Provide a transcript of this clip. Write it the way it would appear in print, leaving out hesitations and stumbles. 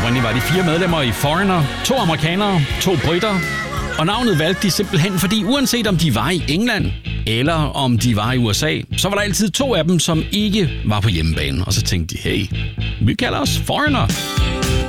Oprindeligt var de 4 medlemmer i Foreigner, 2 amerikanere, 2 briter. Og navnet valgte de simpelthen, fordi uanset om de var i England eller om de var i USA, så var der altid 2 af dem, som ikke var på hjemmebane. Og så tænkte de, hey, vi kalder os Foreigner.